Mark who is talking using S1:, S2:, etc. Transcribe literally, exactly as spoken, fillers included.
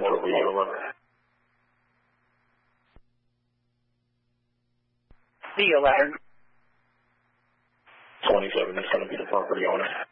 S1: Central Viola.
S2: Viola.
S1: twenty-seven is going to be the property owner.